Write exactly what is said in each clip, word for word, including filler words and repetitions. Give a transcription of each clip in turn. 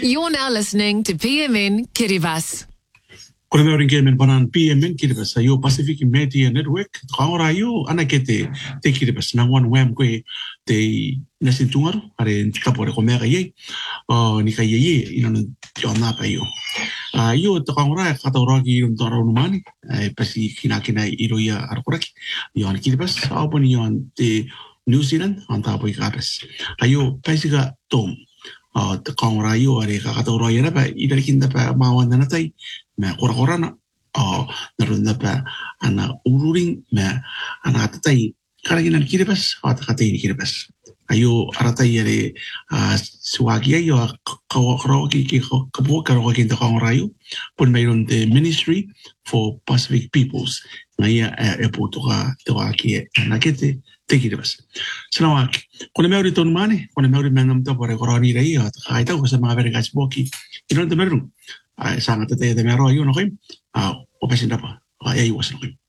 You're now listening to P M N Kiribati. Kore mea ringe men banan P M N Kiribati yo Pacific Media Network kaora yo ana ke te te Kiribati na one wam ko te nasin tungaru are tapore ko mea ye o ni ka ye ino yo na pa yo a yo te kaora ka to rogi un to ro mani e pasi kina kina iro ya arkuraki yo an Kiribati a poni yo te New Zealand on tapo i kares ayo paisiga tom a te kaora yo are ka to ro ya pa ida kinda pa mawanda na tai me kora kora na o narunda pa ana ururing me ana tatai karagina Kiribati o tatai Kiribati ayo aratai ere suagi ayo ka rogi ki ka bo ka rogi te kaurayo pun mayron the Ministry for Pacific Peoples ngai e poto ka te wa ki na kete te Kiribati salamak kone me ori ton mane kone me ori menam to pore korani rei o ka ita ko sa mga vergas boki ino te meron ai sangat te te mero yo no kim ah o pesinda pa ai was no kim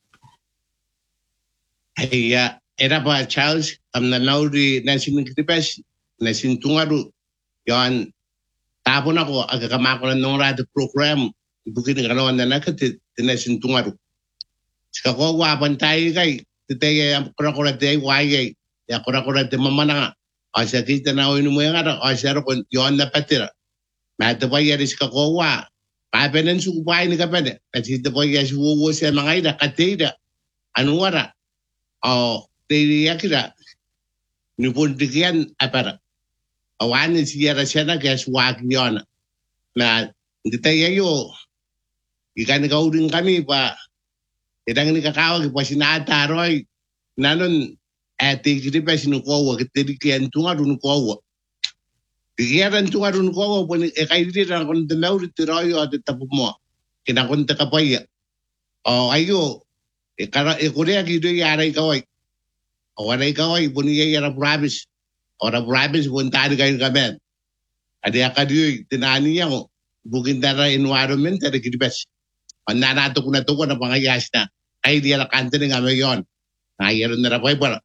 ai ya era pa Charles am na nauri nasin Kiribati nasin tungaru yon tapon ako agakama ko ng radio program bukin ng kanawan na nakati nasin tungaru ska ko wa pantay kay te am ko ko te wai ya ko ko te mamana asa kita na inu mo ngara asa ko yon na patira mata pa yaris ka ko wa papenan su bai ni kapane kasi te boy ya su wo se mangai da kateida anuara o te yakira ni pun dikian apara awani si yara sana ka su wa kiona na ndita yayo ikan ka uding kami pa edang ni kakawa ki pasinata roy nanon ati Kiribati no ko wa te dikian tunga dun ko wa Dikiran tu arun ko pun e kai dira kon te mau te royo ate tapu mo kina kon te kapaya o ayo e kara e korea ki do ya rai kawai o rai kawai pun ye ya province ora province pun ta de kai kamen ade akadi tinani yang bukin dara environment ade Kiribati anana to kuna to kuna pangayasna ai dia la kante ngame yon ayer ndara pai para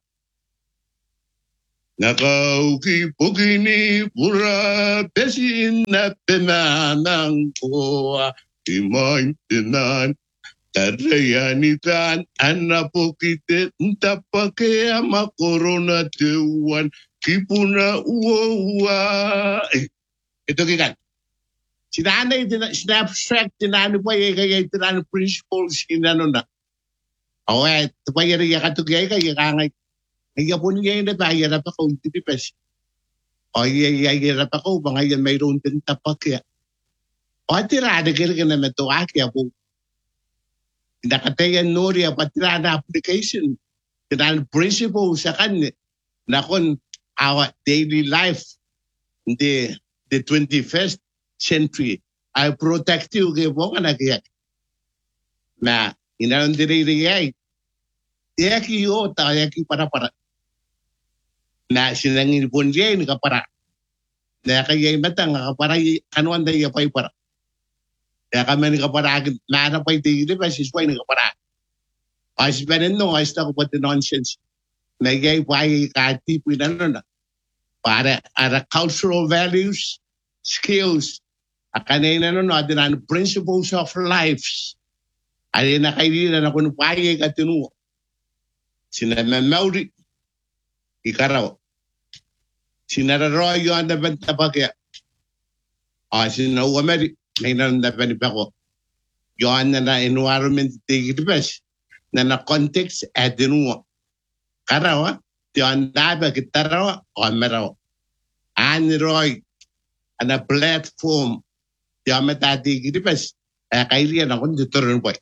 Nakauki pugini pura pesin na penanang koa imain tenan tarayanitan anapokite ntapake ama corona teuan kipuna uwa ito kikan sinana ito snap abstract tinano pa ye kaya tinano principles inano na awe ito pa yari yakatugay kaya kangay Ay pun yang dah bayar apa kau tidak pes. Oh iya iya iya apa kau bang ayam mayroon din tapak ya. Oh tira ada kira kena metu aki apu. Tidak kata yang nori apa tira ada application. Dengan principle sekan nakon our daily life the the twenty-first century. I protect you ke bukan lagi ya. Nah inaon diri diri ya ki yo ta ya ki para para na sinangin pun dia ni kapara na kaya batang kapara kanuan day pay para ya kami ni kapara na na pay tigil pa si sway ni kapara as benin no as ta ko pati nonsense na gay pay ka tipo na na para ara cultural values skills akanina no no adinan principles of lives ay na kay na kun pay ka tinu sinama mauri ikaraw sinararo yo anda benta pakya ah sinawa meri nainan na panipako yo anda na environment tigibes na na context adinu karawa ti anda ba kitaraw o meraw anroy ana platform yo meta tigibes eh kaili na kun ditoron boy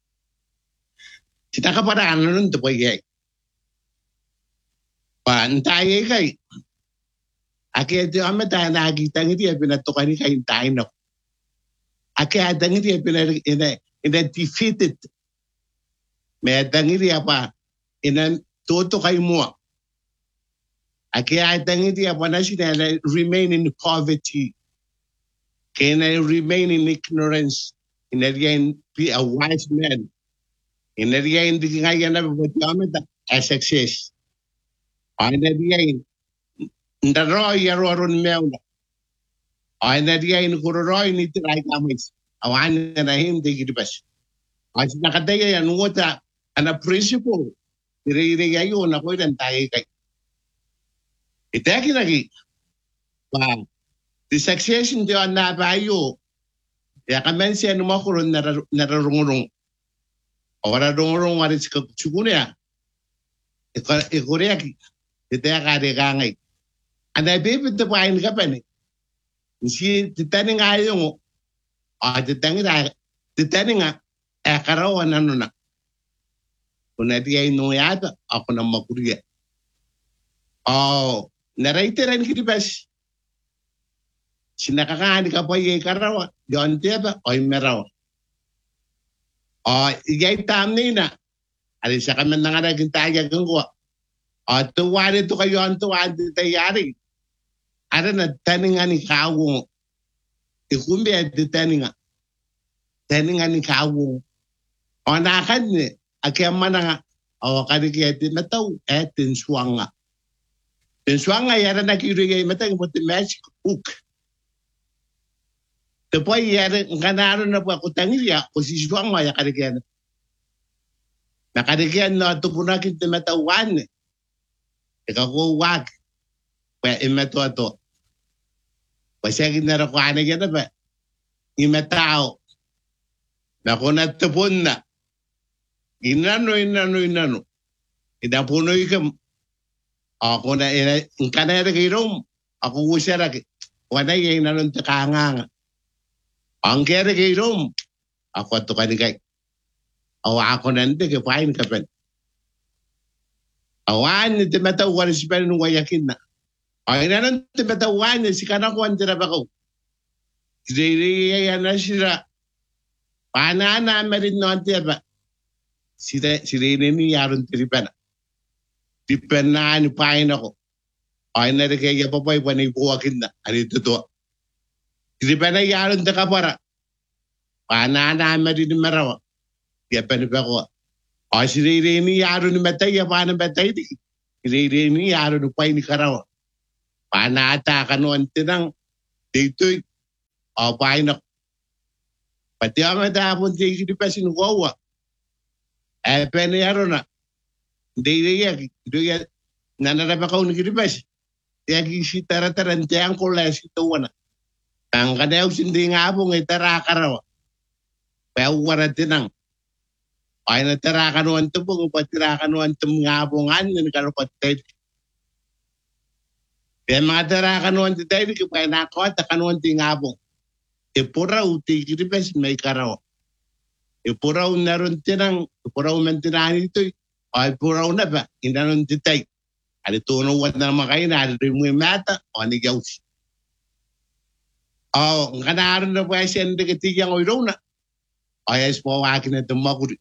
kita kapada anun to boy Pantay kay. Aki ito ang mata nakita ng iti pinatukan ni kain tayo no. Aki adang iti ina-defeated. May adang iti apa ina-toto kay mo. Aki adang iti apa na siya na remain in poverty. Kaya na remain in ignorance. Inariyan be a wise man. Inariyan di nga yan na pagkakamit a success. Ana dia ndaro yaro ron meuna Ay na dia in kuroroy ni try kamis. Awan na him de kiribas. Ay nakataya yan ngota ana principle. Dire-dire ayo na ko dan tayo kay. Itaki lagi. Ba. The succession de na bayo. Ya kamen siya no makuron na nararungurong. Ora rungurong ari sa chukunya. Ikoreaki. Ite akade kangay. Anda bebe te pain kapani. Si titani ngayo ngo. Ah titani da titani nga e karawa nanu na. Kuna dia ino yata ako na makuriya. Oh, naraiteran kiribas. Sinakakaani ka pa ye karawa. Yon teba oy merawa. Oh, igay tam na. Ari sa kami na nga naging tayo gangwa. O tuwari to kayo ang tuwari tayari. Ara na taninga ni kawo. Ikumbi at taninga. Taninga ni kawo. O nakad ni. Akiyama na nga. O karikiyati mataw. Eh, tinswang nga. Tinswang nga yara na kirigay matang mo ti magic hook. Tapoy yara nga naroon na po ako tangilya. O si swang nga ya karikiyana. Nakarikian na ito po nakin ti matawan. Ikaw ko wag. Kaya imeto ato. Pasagin na rako anay yan na ba? Imetao. Naku natapon na. Inano, inano, inano. Inapuno ikam. Ako na, ang kanayara kay Rome. Ako usara kay. Wala yung inanong takanganga. Ang kaya kay Rome. Ako ato kanikay. Awa ako nanti kay pain kapan. Awan ni timatawar si pa nung wayakin na. Ay na nang timatawan niya si kanakuan tirap ako. Siririya na sila. Paana na merin noon tirap. Siririya ni yaron tiripan. Tipan na ni pain ako. Ay na rin kaya papay pa na ipuwakin na. Ano ito to? Tiripan na yaron takapara. Paana na merin ni marawa. Tipan pa ko. Ay siririya ni yaron ni matay. Paana matay di. Siririya ni yaron ni pain ni karawa. Panata ka noon tinang dito'y o pain ako. Pati ang matapon di pa sinukawa. Eh, penayaro na. Hindi niya, hindi niya, nanarap ako ng kiripas. Kaya si tara-tarante ang kulas ito na. Ang kanayaw sindi nga po ngay taraka raw. Kaya uwaran tinang. Ay na taraka noon ito po, patiraka noon ito nga po nga, nagkarapatay. Kaya mga taraka noon ito tayo, kaya nakawat, kanuan ito nga po. Ipuraw, tikiripes, may karaw. Ipuraw na rin tinang, ipuraw man tinahan ito. Ay ipuraw na ba, inanon ito tayo. Ano tunuwan na naman kayo, narin mo yung mata, o nigaw siya. O, ang kanaran na po ay siya, hindi katigyang o iraw na. Ay, ay po wakin na tumakuri.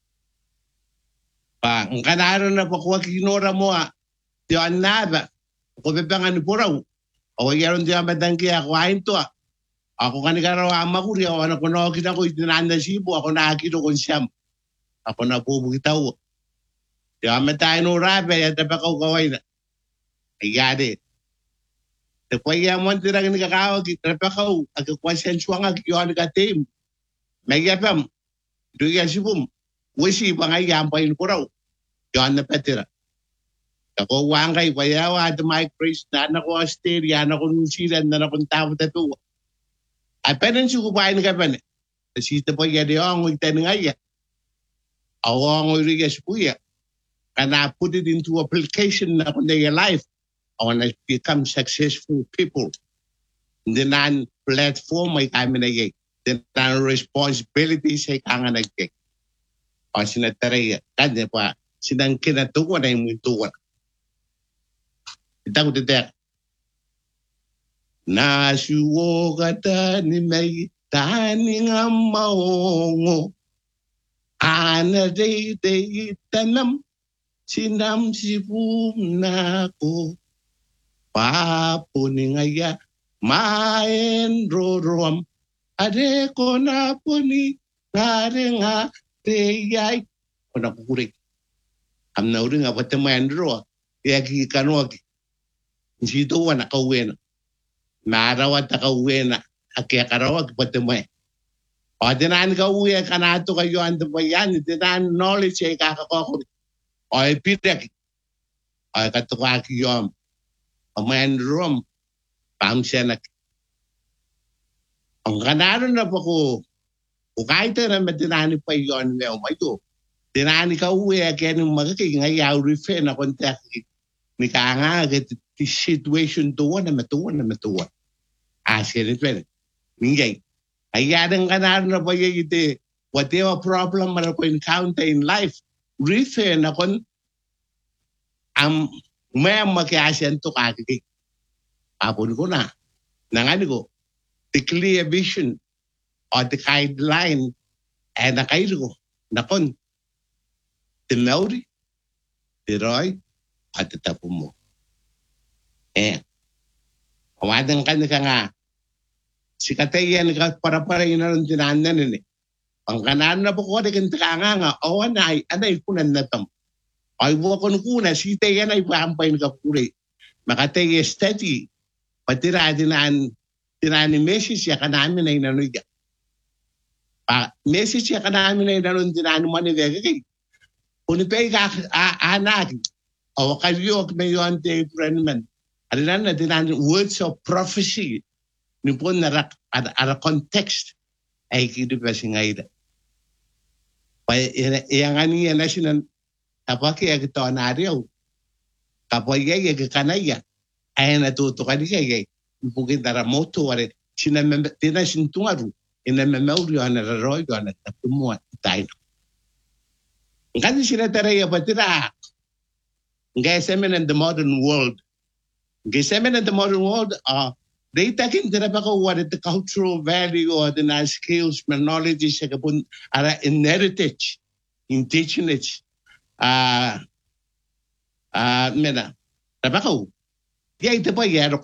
Ang kanaran na po, kuwa kinora mo, diyan na ba, kung pipangan ipuraw, o yaron diyan madangki ako, ayin to, ako kanikaraw amakuri, ako na kunokin ako, itinaan na sibo, ako nakakito kong siyam. Ako na pubukitaw. Diyan matayin o rabe, at napakaw kaway na. Ay gade. Tapos yan mo tirang nikakawag, napakaw, agkakwasenswa nga, kiyon ka team. May yapam, doon yan sibum. Wisi pa nga yampayin ko raw. Diyan na patira. Ako wangkay, payawa, at Mike Priest, na anak ko Australia, anak ko New Zealand, na anak ko tao tatuwa. Ay, pwede nyo kupain ka pa na. Sita po yan yung itanong nga. Ako ang urigas po yan. And I put it into application na kung their life. I want to become successful people. The non-platform ay kami na yan. The non-responsibilities ay kanga nag-take. O sinataray, kanya pa, sinang kinatuwa na yung muntuwa. Ito ko tiyak. Nasuwo kata ni may taning ang maongo. Ana day day tanam sinam sibum na ko. Papuning aya maen rorom. Ade ko na po ni ngare nga deyay. O nakukurik. Am na uri nga pati maen ro. Kaya kikanwag. Sito wa nakauwi na. Marawa ta ka uwi na. Akia karawag pati mo eh. O dinan ka uwi ka na ito kayo ang dabayan. Dinan knowledge ay kakakokori. O ipitek. O katukaki yom. O mayan rom. Pam siya na. Ang kanaron na po ko. Kung kahit na matinani pa yun. Mayo. Dinani ka uwi kaya nung magkakig ngayaw refer na kontak ni ka nga the situation tuwa na matuwa na matuwa. Asya rin pwede. Ningay. Ayadang ka na na ba yung ite whatever problem mo ko encounter in life refer na kon ang may makiasyan to kakikig. Apon ko na. Nangani ko the clear vision or the guideline ay nakailo ko. Nakon the Maori, the Roy, at the tapo mo. Eh, kawadang ka ka nga, si Katayan ka para-para yun na rin tinanan eh. Ang kanan na po ko, di kanta ka nga nga, o anay, anay kunan na tam. Ay bukon kuna, si Tayan ay pahampay na kapuri. Makatay steady, patira dinaan, dinaan message ya kanamin ay nanuya. Pa, message ya kanamin ay nanuya dinaan mo ni Vegay. Unipay ka anak, o kayo kayo ang friend man. Ano na dinan words of prophecy ni po na ara context ay kido pa si ngayon. Pa yang ani na sinan tapaki ag to anaryo. Kapoy gay ag kanaya ay natuto ka di kay bugin dara moto wala sinan tinan sintungaru ina memoryo ana roy go ana tapumo tayo. Kasi sila taray patira. Ngay semen in the modern world. Ngay semen in the modern world, uh, they take in the what the cultural value or the nice skills, knowledge, are in heritage, indigenous. Uh, uh, mena, tabako. Yeah, ito pa yero.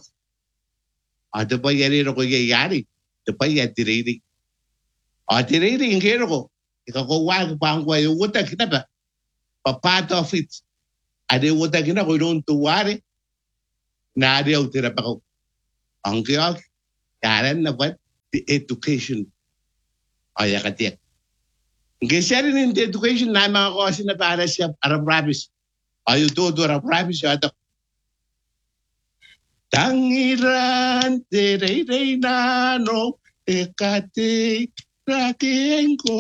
Ito pa yero ko yari. Ito pa yatiriri. O tiriri yung kero ko. Ikaw ko wag pa ang kwayo. Wuta kita ba? Pa-part of it. Ade wuta kita ko yung tuwari. Na ade ang tira pa ko. Ang kiyok. Karan na ba? The education. O yakatiyak. Ang share rin the education na mga kasi na para siya Arab Rabis. Ayo todo Arab Rabis. Ato. Tangiran tere nano ekate rakengo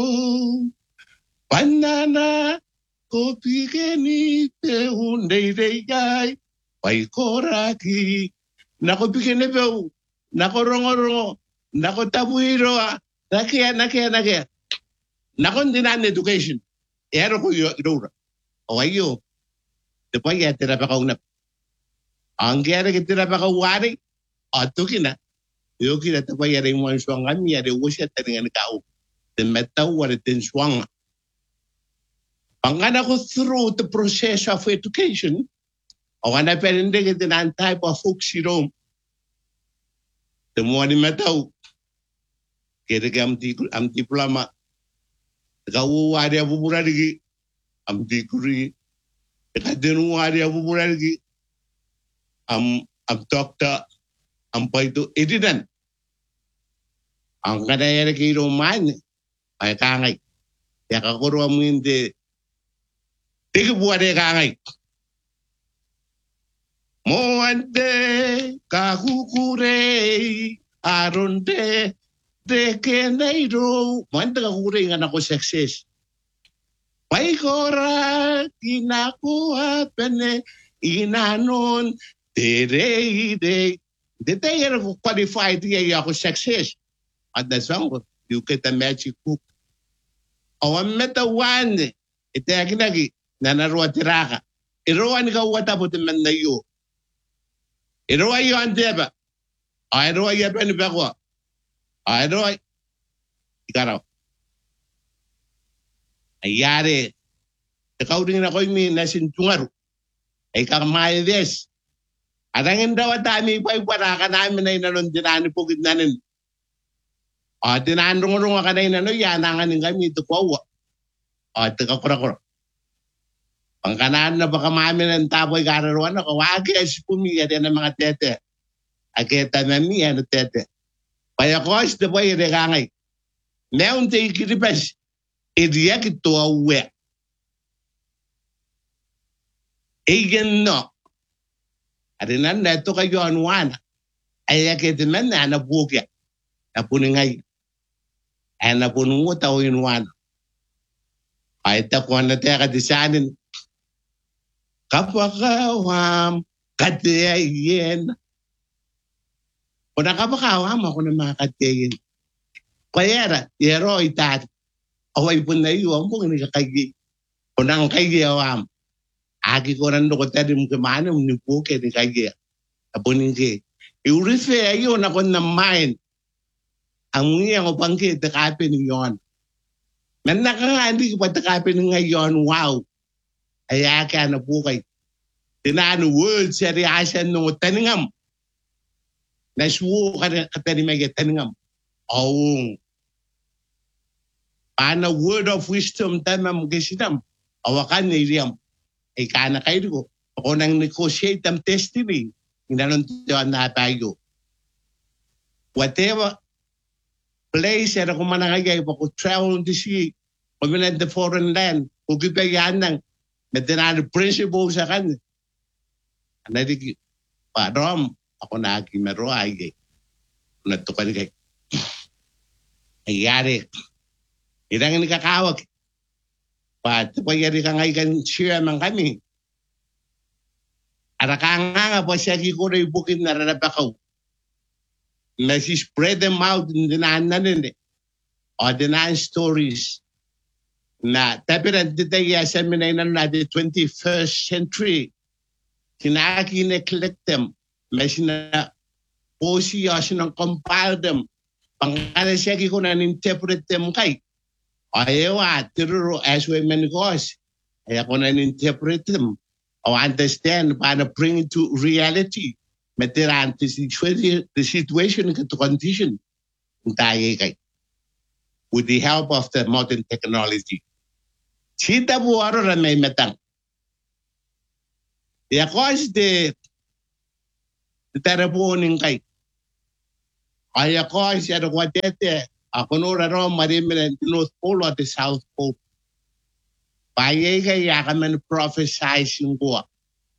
panana kopikeni te hunde deyai pai koraki nako pikene peu nako rongo nako tabuiro nakia nakia nakia nako dinan education ero ko yo dora o ayo de pai atera pa kauna angere kitira pa kawari atukina yo kira ta pa yare mo swanga mi yare wosha taringan kao the metaw wala tin swanga pangana ko through the process of education o ana perinde kitin an type of fuksirom the mo ni metaw kere kam ti am diploma kawu wari abu burarigi am dikuri ka denu wari abu burarigi am am doctor ang paito edidan ang kadayara kay Roman ay kangay ya kakuro mo hindi tiki buwade kangay mo ante kakukure aronde de kenairo mo ante kakukure nga nako success pay kora kinakuha pene inanon tere ide the day you qualified here you success at the song you get a magic book o meta one ite aginagi nanarwa tiraka iroan ka wata puti man na yo iroa yo andeba ay iroa ya pen bakwa ay iroa ikaraw ayare ikaw din na koy mi nasin tungaru ay kakamayo des Adangin daw at dami pa yung paraka namin na inanon dinani po gitnanin. O, dinanrong-rong ka na inanon, yanangan ng kami ito po. O, ito kakura-kura. Pangkanaan na baka mami ng tapoy kararuan, nakawagi ay si pumiya din ng mga tete. Aketa na niya na tete. Paya kois de boy de gangay. Neon te kiribas. Idiak to a we. Again no. Adinan na to kayo anwana. Ayakit man na na bukya. Na puningay. Ay na punungo tao inwana. Ay takuan na teka disanin. Kapakawam. Katayin. Kung nakapakawam ako ng mga katayin. Kaya yero itat. Away po na iyo. Ang po nakakagi. Kung nang kagiyawam. Agi ko rin ko tayo mo kamanam ni po kaya ni kagiyawam. Apunin siya. I-refer yun ako ng mind. Ang mga ko pang kita kapin yon. Na nakakandi ko pa takapin ngayon, wow. Ay ka na po kayo. Tinano world seryasan nung taningam. Nasuwo ka na katanimay taningam. Oo. Paano word of wisdom tamam gisinam. Awakan na iliyam. Ay ka na kayo ko. Ako nang negotiate ang testimony. Inaluntiwan na tayo. Whatever place at ako manangagay, ako travel to see, pag minad the foreign land, kung kipayan ng medinano principle sa kanya. Anadig, parom, ako na aking mero ay natukan kay. Ayari. Irang nikakawag. Pati pa yari ka ngayon siya man kami. Arakanga nga po siya kikura yung bukid na ranapakaw. Na si spread them out in dinaan na nila. O dinaan stories. Na tapi na dito yung seminay na natin twenty-first century. Kinaki-neglect them. May sina po siya sinang compile them. Pangkala siya kikura na-interpret them kay. Ayawa, tiruro as women goes. Ayaw ko na-interpret them. Or understand paano bring it to reality. Matiran the situation, the situation to condition. With the help of the modern technology. Sita buwaro na may matang. Yakos de tarapunin kay. Ayakos ya kwatete. Ako nura ro marimin North Pole at the South Pole. Payega yakaman prophesize yung kuwa.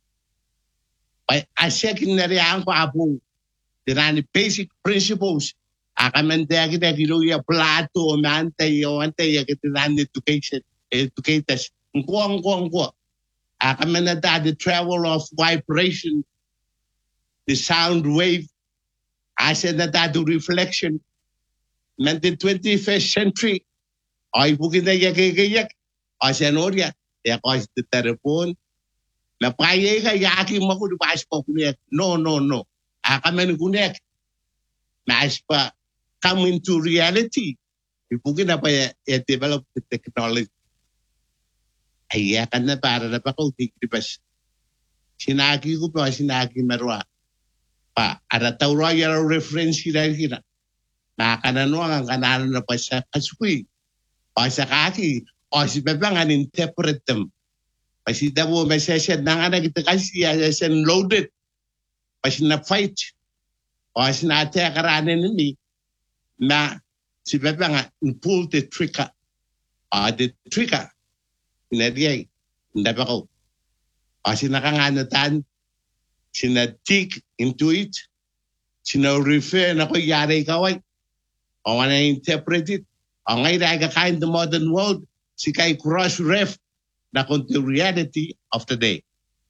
Asekin na riyan ko apong tirani basic principles. Akaman dagi na giluya plato o mantay o antay yakitirani education, educators. Ang kuwa, ang kuwa, ang kuwa. Akaman na da the travel of vibration, the sound wave. Asa na da the reflection. Man the twenty-first century. Ay bukid na yakikayak. Asa Noria, ya kos the telepon. Na paye ka yaki mo ko pas po kunek. No, no, no. Akamen kunek. Na aspa come into reality. Ibugin na pa ya develop the technology. Ay yakan na para na pa ko tikipas. Sinagi ko pa sinagi marwa. Pa ara tawra ya reference sila hina. Nakanano ang kanano na pa sa kaswi. Pa sa kaki. O si Bebang an interpret them. Kasi daw may session na nga kita kasi session loaded. Kasi na fight. O si na-attack karanin nini na si Bebang pull the trigger. O the trigger. Pinadiyay. Hindi pa ko. O si nakanganatan. Sina-dig into it. Sina-refer na ko yari kaway. O nga na-interpret it. O ngayon ay kakain the modern world. Si kay cross-ref na kung the reality of the day.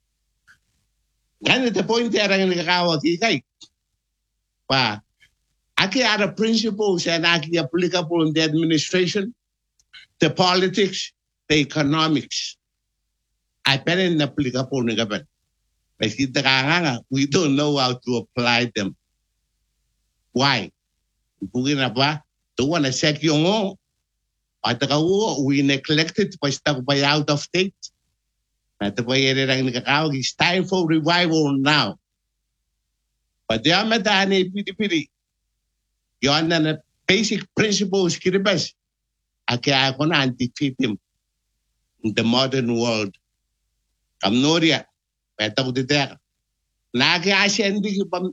Ganito po yung terang nakakawag ikay. Pa, aki are principles and aki applicable in the administration, the politics, the economics. Ay pa rin applicable na gaban. Kasi kita ka nga, we don't know how to apply them. Why? Bugin na ba? Tuwa na sek yung o. At ako, we neglected basta ko by out of state. At ako yung lang nakakawag, it's time for revival now. But di ang madani, pili-pili. Yun na na basic principles kiribas. At kaya ako na anti-fit him in the modern world. Kamnoria, peta ko dito. Naki-asya hindi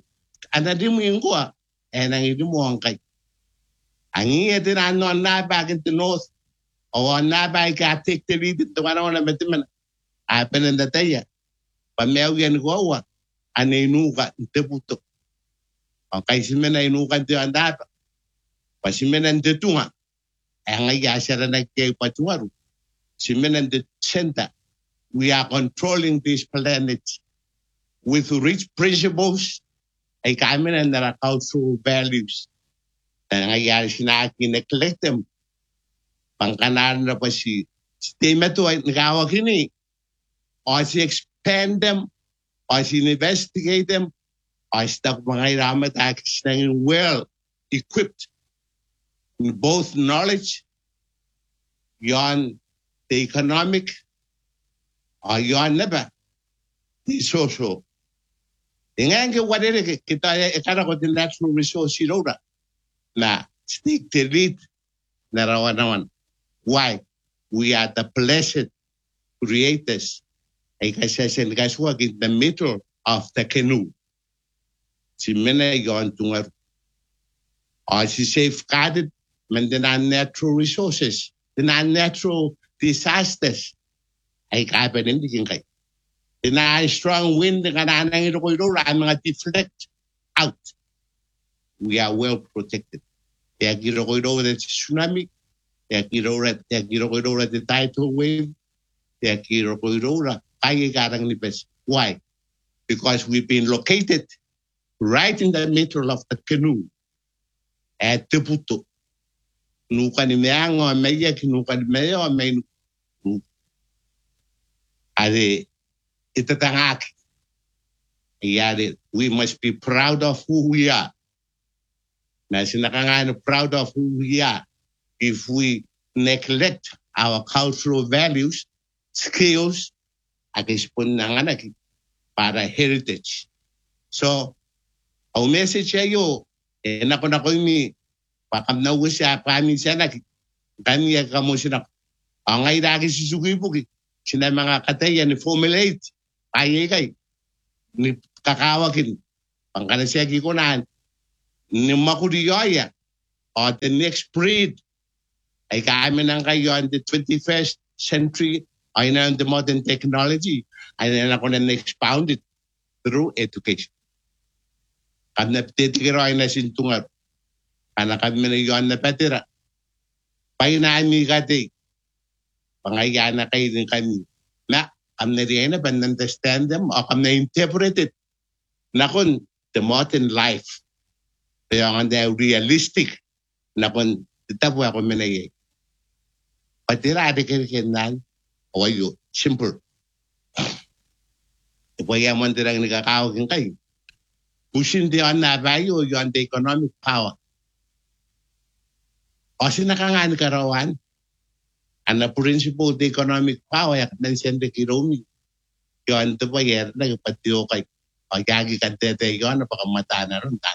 anadimu ingua and angidimu onkai. Angi etin ano na back in the north or na back I take the lead to one on a betiman. I pen in the taya. But Melgan Goa and a nuga debuto. Okay, Simena nuga de andata. But Simena and the Tunga. And I gas and I gave Patuaru. Simena and the center. We are controlling this planet with rich principles, a common and their cultural values. And I gas neglect them. Pangkanan na pa si statement to Nagawakini. Or she expand them, or she investigate them, or stuck mga ramataks well equipped in both knowledge, yon the economic, or yon never the social. Tingnan what it kita ekara ko the natural resource sirora na stick the lead na rawan. Why? We are the blessed creators. I says, and guys work in the middle of the canoe. She many yon to or she safeguarded when the natural resources, the natural disasters. I got an Indian guy. The nice strong wind and deflect out. We are well protected. They are getting over the tsunami, they are getting over the tidal wave, they are getting over. Why? Because we've been located right in the middle of the canoe at Teputo. Nuka ni meango a meya ki nuka ni meya o may ade itatangaki. Yade, we must be proud of who we are. Na sinakangano proud of who we are. If we neglect our cultural values, skills, akispun ng anak para heritage. So, ang message ayo, eh, nako na ko mi, pakam na uwi siya, pamin siya na, kanya ka mo siya na, ang ngay dagi susugi po, sina mga kataya ni formulate, ay kay, ni kakawakin, pangkana siya kikunan, ni makuriyoya, or the next breed, ay kaamin ang kayo in the twenty-first century, I know the modern technology, and then I'm going to expound it through education. I'm not taking it na sintungar. Anak kami na yun na patira. Pahinaan mi kati. Pangayaan na kayo din kami. Na, kami na rin na understand them, o kami na interpret it. Na kung the modern life, kaya nga na realistic, na kung titapo ako minayay. Patira, adi kirikinan, o ayo, simple. Kaya mo dirang nagkakawagin kayo. Pushing the on na value, yon the economic power. O sinakangan karawan, ang na principle the economic power, yak na siya the kiromi. Yon to pa yer, nagpatiyo kay, o yagi kantete yon, napakamata na ron.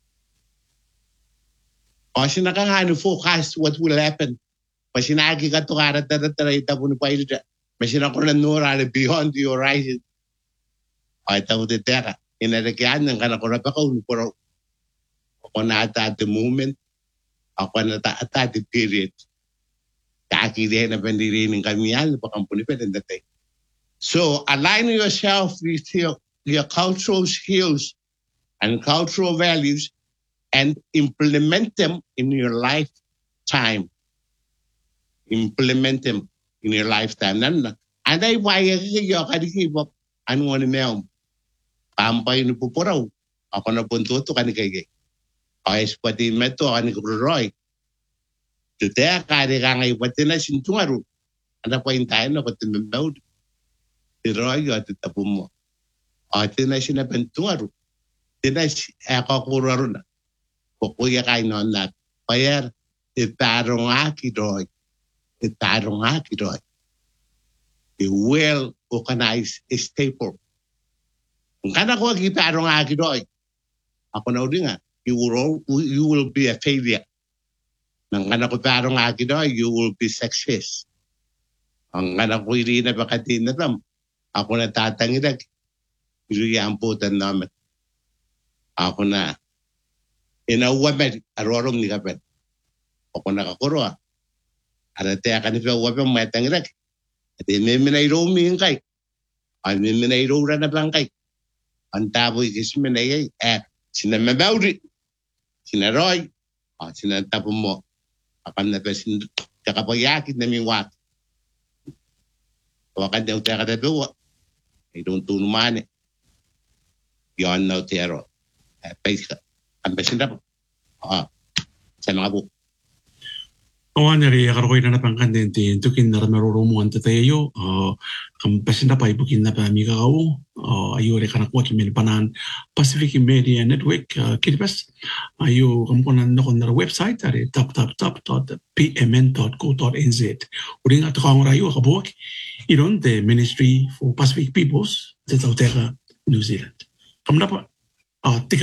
O sinakangan forecast what will happen. Pasinagi ka to karat na natarayta po ni Pailda. Masina ko na nura beyond the horizon. Ay tao de tera. Inaragyan ng kanakurap ako. Ako na ata at the moment. Ako na ata at the period. Kakilihan na pandirining kami yan. Pakampuni pa rin dati. So align yourself with your, your cultural skills and cultural values and implement them in your lifetime. Implement them in your lifetime. And I why you can ano ni meom. Pampay ni pupuraw. Ako na punto to kanikay. Ay pati meto kanikroy. Today kari kangay pati na sintungaru. Ano pa yung tayo na pati membaud. Tiroy at tapo mo. At na sinabentungaru. Tina ako kuraro na. Kukuya kayo noon na. Payar itarong aki doy. Itarong aki doy. A well-organized staple. Kung kana ko itarong aki doy. Ako na uli nga. You will, you will be a failure. Nang kana ko itarong aki doy, you will be success. Ang kana ko hindi na bakatin na tam. Ako na tatangidag. Iyamputan namin. ako na ina wabe arorong ni kapet ako nakakoroa ada te akan pe wabe matang rek ate me me nai ro mi kai ai me me nai ro ra na bangkai anta bu kis me nai eh sina me bauri sina roi a sina tapu mo akan na pe sin kakapayakit na mi wat wakan de utara de bu I don't do money yon no tero pesa ang pesinda ah sa mga bu Oan eri akarkoy na napangkandente tukin na ramaroromo ante tayo kam pesinda pa ibukin na pa mi kakao ayo re kanakwa kimin panan Pacific Media Network Kiribati ayo kampunan na kon na website ari tap tap tap dot p m n dot co dot n z uring at kang rayo kabuak iron the Ministry for Pacific Peoples sa Tautera New Zealand kam na pa ah